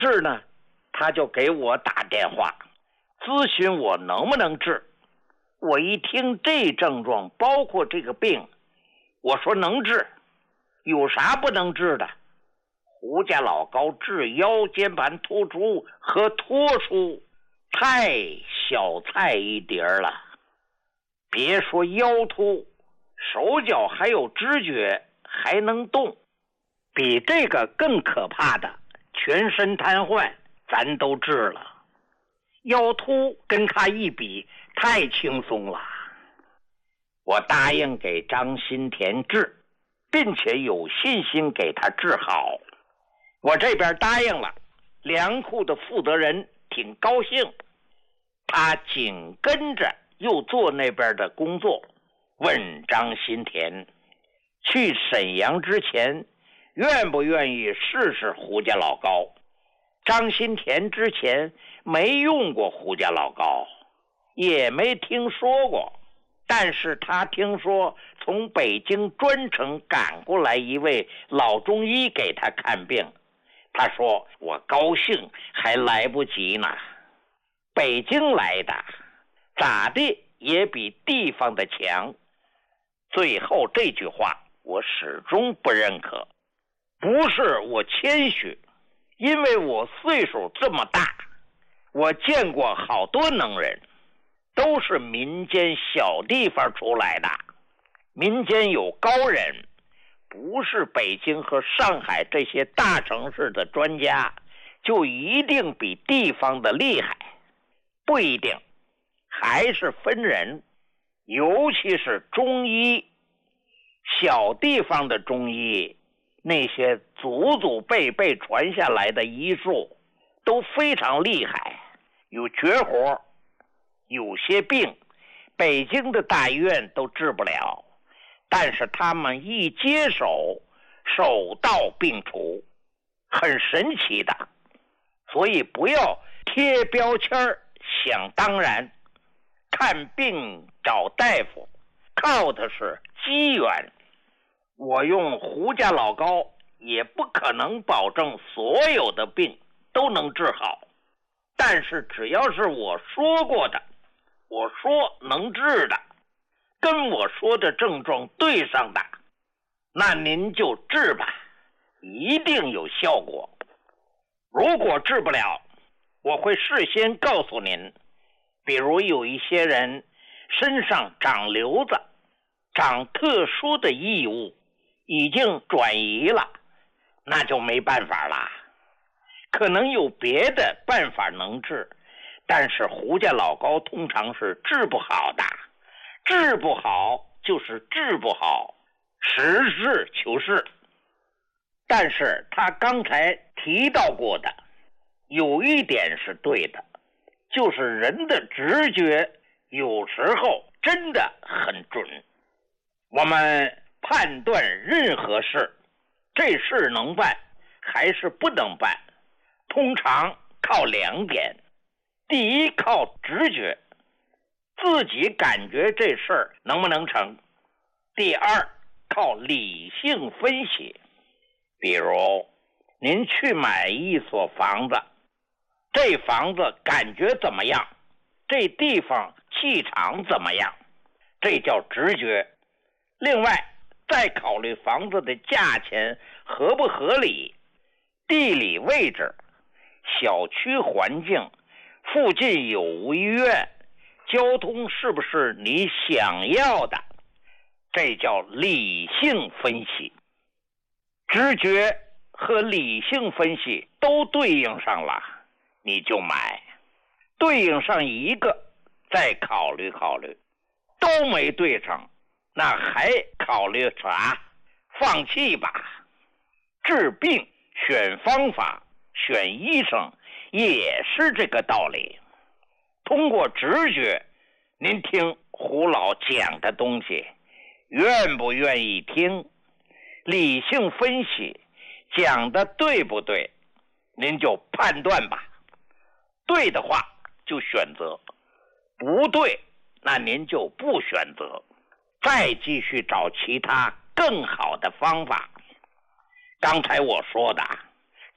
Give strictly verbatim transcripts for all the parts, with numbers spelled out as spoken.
治呢，他就给我打电话咨询我能不能治。我一听这症状包括这个病，我说能治，有啥不能治的？胡家老高治腰间盘突出和脱出，太小菜一碟了。别说腰突，手脚还有知觉，还能动。比这个更可怕的，全身瘫痪，咱都治了。腰突跟他一比，太轻松了。我答应给张新田治，并且有信心给他治好。我这边答应了，粮库的负责人挺高兴，他紧跟着又做那边的工作，问张新田去沈阳之前愿不愿意试试胡家老高。张新田之前没用过胡家老高，也没听说过，但是他听说从北京专程赶过来一位老中医给他看病，他说我高兴还来不及呢。北京来的咋地也比地方的强。最后这句话我始终不认可，不是我谦虚，因为我岁数这么大，我见过好多能人，都是民间小地方出来的。民间有高人，不是北京和上海这些大城市的专家就一定比地方的厉害，不一定，还是分人。尤其是中医，小地方的中医，那些祖祖辈辈传下来的医术都非常厉害，有绝活。有些病北京的大医院都治不了，但是他们一接手，手到病除，很神奇的。所以不要贴标签想当然，看病找大夫靠的是机缘。我用胡家老高也不可能保证所有的病都能治好，但是只要是我说过的，我说能治的，跟我说的症状对上的，那您就治吧，一定有效果。如果治不了，我会事先告诉您。比如有一些人身上长瘤子，长特殊的异物，已经转移了，那就没办法了。可能有别的办法能治，但是胡家老高通常是治不好的，治不好就是治不好，实事求是。但是他刚才提到过的有一点是对的，就是人的直觉有时候真的很准。我们判断任何事，这事能办还是不能办，通常靠两点。第一，靠直觉，自己感觉这事儿能不能成。第二，靠理性分析。比如您去买一所房子，这房子感觉怎么样，这地方气场怎么样，这叫直觉。另外再考虑房子的价钱合不合理，地理位置，小区环境，附近有无医院，交通是不是你想要的，这叫理性分析。直觉和理性分析都对应上了，你就买。对应上一个再考虑考虑，都没对上，那还考虑啥？放弃吧。治病选方法选医生也是这个道理。通过直觉，您听胡老讲的东西愿不愿意听？理性分析讲的对不对，您就判断吧。对的话就选择，不对那您就不选择，再继续找其他更好的方法。刚才我说的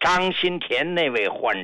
张新田那位患